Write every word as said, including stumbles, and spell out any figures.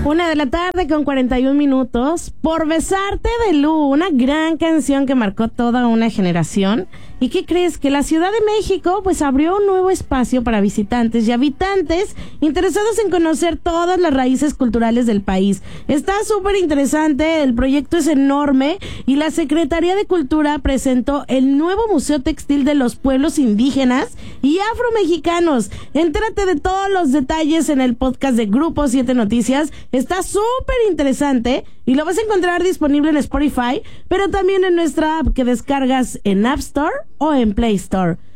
Una de la tarde con cuarenta y un minutos. Por besarte de Lu, una gran canción que marcó toda una generación. ¿Y qué crees? Que la Ciudad de México pues abrió un nuevo espacio para visitantes y habitantes interesados en conocer todas las raíces culturales del país. Está súper interesante, el proyecto es enorme y la Secretaría de Cultura presentó el nuevo Museo Textil de los Pueblos Indígenas y Afromexicanos. Entérate de todos los detalles en el podcast de Grupo siete Noticias. Está súper interesante y lo vas a encontrar disponible en Spotify, pero también en nuestra app que descargas en App Store o en Play Store.